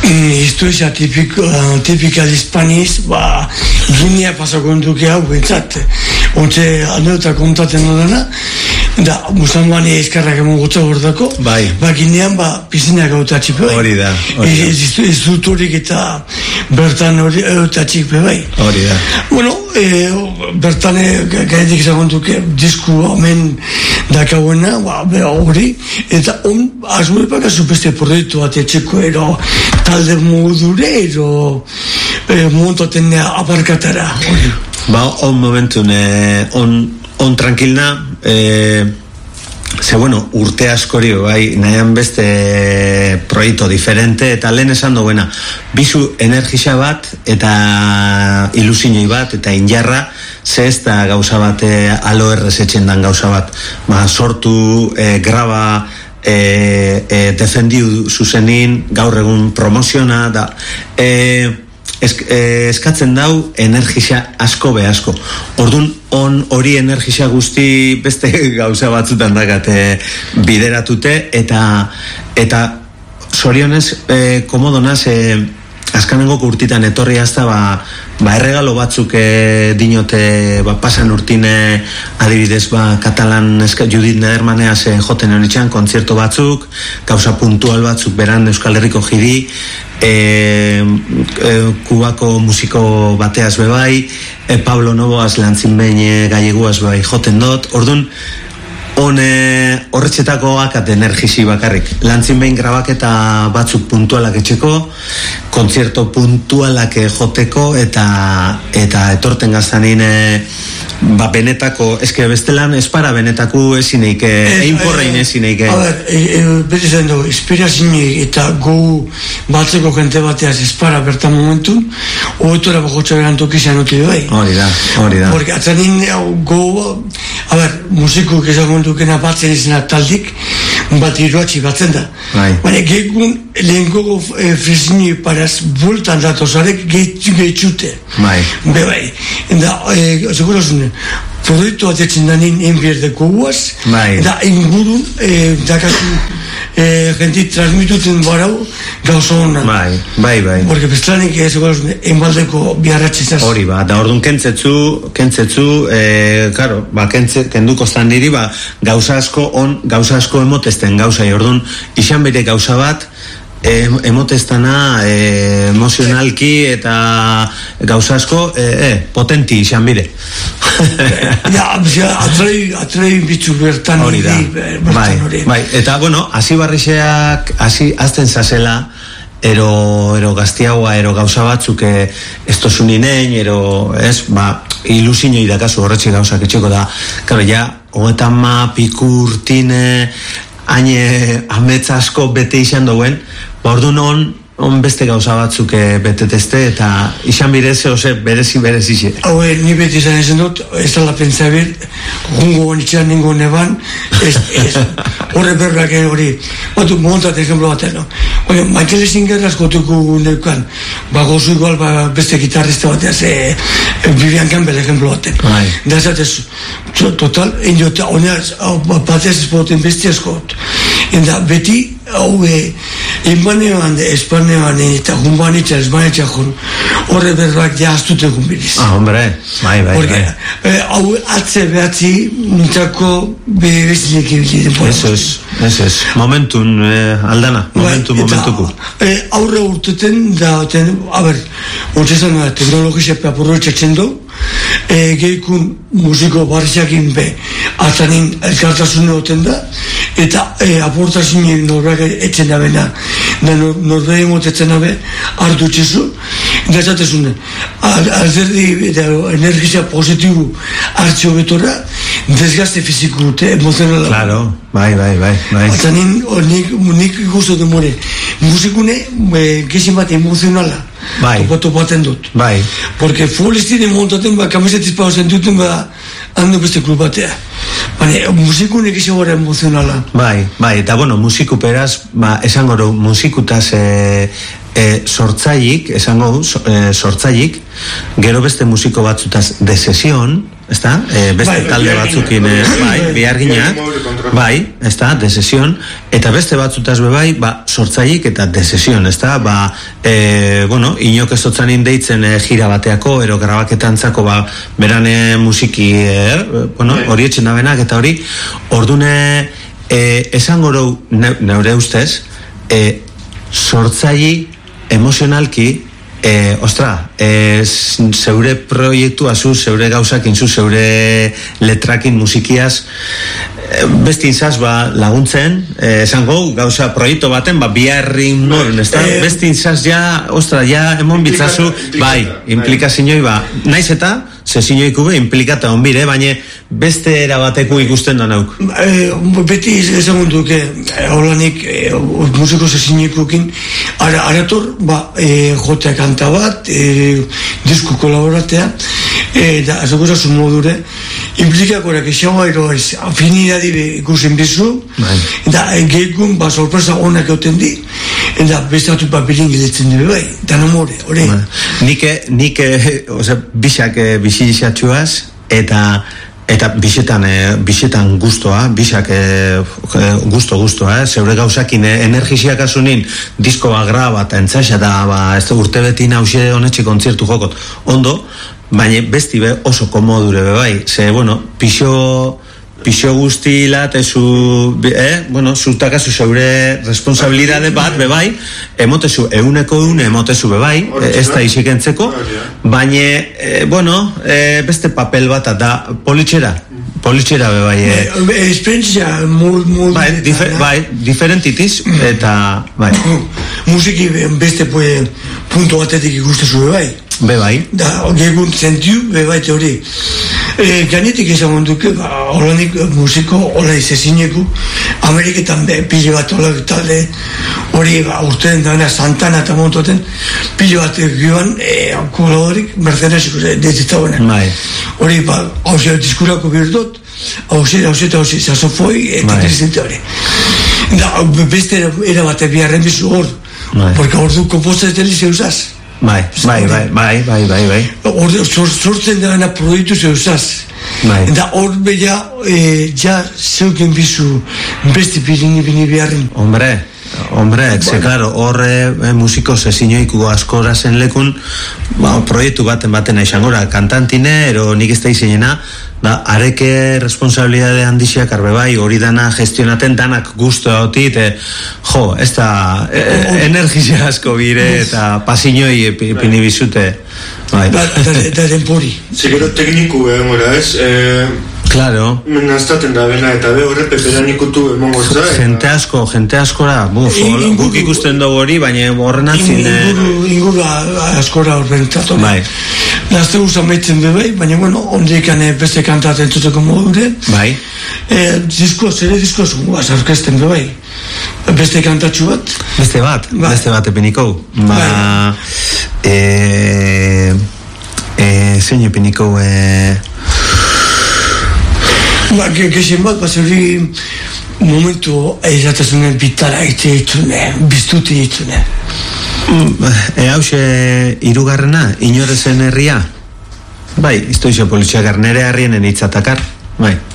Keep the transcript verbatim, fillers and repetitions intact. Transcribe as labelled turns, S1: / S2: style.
S1: Historia tipikal hispaniz, ba, Ginea pasako duke hau bentsat. Ontxe, aneota kontaten dena, da, musamani eskarrak emon gotza bordako,
S2: bai.
S1: Ba, Ginean, ba, pizinak hautatxik bai.
S2: Hori da, hori da.
S1: Ez dut horik eta bertan hori hautatxik bai.
S2: Hori da.
S1: Bueno, e, bertan gaitik zagon duke, disku hemen dakauena, ba, hori, eta on, azmurepak azupeste proiektu bat etxeko, ero, talde modure, ero, e, montaten aparkatara, hori.
S2: Ba, on momentun, eh, on, on tranquilna, eh, ze, bueno, urte askori, bai, nahian beste proiektu diferente, eta lehen esan duena, bizu energisa bat, eta ilusinoi bat, eta injarra, ze ez da gauza bat, eh, alo errezetzen dan gauza bat, ba, sortu, eh, graba, eh, eh, defendiu zuzenin, gaur egun promoziona, da, eh, Esk, eh, eskatzen dau energisa asko be asko. Ordun on hori energisa guzti beste gauza batzutan dakate bideratute eta eta sorionez eh, komodonaz eh, azkanengo urtitan etorri hasta ba, ba erregalo batzuk eh, dinote ba, pasan urtine adibidez ba katalan eska, Judit Nedermaneaz eh, joten honitxan kontzerto batzuk, gauza puntual batzuk beran Euskal Herriko jidi, E, e, kubako musiko bateaz bebai, e, Pablo Novoaz lantzin behin e, galleguaz bebai joten dut, orduan hone horretxetako akat energisi bakarrik, lantzin behin grabaketa batzuk puntualak etxeko, kontzerto puntualak joteko eta eta etorten gaztanin e, ba benetako, eske bestelan espara benetako esineik, einporrein esineik.
S1: A ber, beti zen dugu, inspirazioa eta gu batzeko jente bateaz espara bertan momentun, oetora bakotxa beran tokizan uti bai.
S2: Hori da, hori da.
S1: Porque atzanin gu, a ber, musikuk ezagun dukena batzen izena taldik, bat iruatzi batzen da.
S2: Bai.
S1: Baina gehiagun lehenko e, frizini paraz bultan datozarek gehitxute.
S2: Bai.
S1: Be bai. Eta, e, seguro zune, proiektu bat etzen danin enbierdeko guaz,
S2: bai.
S1: Eta ingurun, e, dakazu, e, jentit transmituten barau gauza honan.
S2: Bai, bai, bai.
S1: Porque bestelanik, e, seguro zune, enbaldeko biarratxezaz.
S2: Hori ba, da orduan kentzetzu, kentzetzu, e, karo, ba, kentze, kenduko zan niri, ba, gauza asko on, gauza asko emotezten gauza, orduan, izan bere gauza bat, E, emotestana e, emozionalki eta gauza asko e, e, potenti izan bide.
S1: Ja, atrei, atrei bitzu bertan
S2: hori da, bai, bai, eta bueno, hasi barrixeak hasi azten zazela ero, ero gaztiagoa, ero gauza batzuk e, ez tosuninen, ero ez, ba, ilusinoi dakazu horretxe gauzak etxeko da, karo, ja, hogetan ma, pikurtine haine ametsa asko bete izan duen, ba ordu non, on beste gauza batzuk betetezte, eta izan bireze, ose, berezi, berezi xe.
S1: Hau, ni beti izan ezen dut, ez dala pentsa bir, jungo honitxean ningo neban, ez, ez, horre berbrak hori, batu, montat ejemplo batean, no? Oye, Michael Singer askotuko neukan, ba gozu igual, ba beste gitarrista bateaz, e, Vivian Campbell ejemplo batean. Da esatez, total, indiota, honeaz, batez espoten beste askot. Eta beti, hau, inbanean, espanean, eta junbanitza, esbanitza jun, horre berbak jaztut egun biriz.
S2: Ah, hombre, bai, bai,
S1: Porque,
S2: bai.
S1: Eh, hau, atze behatzi, nintzako bebezinek ibili.
S2: Eso es, eso es. Momentun, eh, aldana, momentu, bai, momentuko.
S1: Eh, aurre urteten, da, ten, a ber, urtezan da, teknologizia aprobetxatzen du, e, gehikun musiko barriakin be, atanin elkartasune hoten da, eta e, aportazinen norbrak etzen da bena, da norbrak emotetzen da be, hartu txezu, da esatezune, alderdi eta energizia positibu hartxo betora, desgaste fiziko dute, emozionala.
S2: Claro, bai, bai, bai, bai.
S1: Eta nin, nik, nik gusto demore, musikune, e, gizien bat emozionala.
S2: Bai.
S1: Topato baten dut.
S2: Bai.
S1: Porque futbolistine montaten ba, kamisetiz pao zentuten ba, hando beste klub batea. Baina, musikunek izo gara emozionala.
S2: Bai, bai, eta bueno, musiku peraz, ba, esango du, musikutaz e, e, sortzailik, esango du, so, e, sortzailik, gero beste musiko batzutaz de sesion, ezta? E, beste bai, talde batzukin, e, bai, biharginak, bai, ez da, de sesion, eta beste batzutaz bebai, ba, sortzaik eta de sesion, ez da, ba, e, bueno, inok ez dotzanin deitzen e, gira bateako, ero grabaketantzako, ba, berane musiki, e, bueno, hori etxen dabenak, eta hori, ordune, e, esan goro, ne, neure ustez, e, sortzaik emozionalki, E, ostra, e, zeure proiektua zu, zeure gauzakin zu, zeure letrakin musikiaz, e, bestin zaz, ba, laguntzen, e, esango, gauza proiektu baten, ba, biharrin noren, ez da? E, bestin zaz, ja, ostra, ja, emon bitzazu, bai, implikazinoi, ba, naiz eta, zezinioiku be, implikata onbire, baina beste erabateko ikusten da nauk.
S1: E, beti ezagun duke, holanik, e, musiko zezinioikukin, ara, arator, ba, e, jotea kanta bat, e, disku kolaboratea, e, da, azoko zazu modure, implikakorak esagoa ero ez, afinidadi ikusen bizu, da, geikun, ba, sorpresa honak euten di, eta beste batu papirin giletzen dube bai, da nomore, hori.
S2: Nike, nike, oza, bisak, bizitxatxuaz, eta eta bisetan, e, bisetan guztoa, bisak e, guzto guztoa, eh? Zeure gauzakin e, energiziak asunin disko agra bat entzaxa eta ba, ez da urte beti nause honetxe kontzertu jokot. Ondo, baina besti be oso komodure be bai, ze, bueno, pixo pixo guztila tezu, eh? Bueno, zutakazu zeure responsabilidade bat be bai, emotezu euneko eun emotezu be bai, ez da isikentzeko, baina, eh, bueno, eh, beste papel bat da politxera, politxera be bai.
S1: Eh. Esperientzia molt, molt...
S2: Bai, difer, bai, diferentitiz, eta, bai.
S1: Musiki beste punto batetik ikustezu be bai.
S2: Be bai.
S1: Da, gegun zentiu, be bai teori. E, ganetik esan duke, ba, holanik musiko, hola izezineku, Ameriketan be, pile bat hola talde, hori, ba, urtean dana Santana eta montoten, pile bat egioan, e, kolaborik, Mercedesiko detzita honen.
S2: Bai.
S1: Hori, ba, hauze diskurako birdot, hauze, hauze eta hauze, sasofoi, eta trizente hori. Da, beste era bat biharren bizu hor, porque hor du komposta de teli zeuzaz.
S2: Bai, bai, bai, bai, bai, bai, bai.
S1: Hor sortzen dena proiektu zeuzaz.
S2: Bai.
S1: Eta hor beha, e, ja zeuken bizu besti pirini bini biharrin.
S2: Hombre, hombre, ze, claro, hor e, musiko zezinoiku askora zen lekun, ba, proiektu baten baten izangora, kantantine, ero nik ez da izenena, da, areke responsabilidade handiziak arbe bai, hori dana gestionaten danak guztu hautit, e, jo, ez da e, energizia asko bire eta pasinoi epini bizute. Bai.
S1: Eta denpori.
S3: Seguro tekniku egon gora ez,
S2: claro.
S3: Menaztaten da bena eta be horre peperan ikutu emongo za.
S2: Gente asko, gente askora, buf, guk ikusten dugu hori, baina horren atzin...
S1: Inguru askora horrentzatu.
S2: Bai.
S1: Nazte guztan behitzen be bai, baina bueno, ondikan beste kantaten tuteko modure.
S2: Bai.
S1: Disko, zere disko zunguaz orkesten be bai. Beste kantatxu bat.
S2: Beste bat, beste bat epiniko. Ba, e... zein epiniko, e...
S1: Ba, gexen bat, bat zuri momentu eizatazunen bitara ite itune, biztuti itune.
S2: E hause irugarrena, inorezen herria? Bai, iztoizo politxeagar, nere harrienen hitzatakar, bai.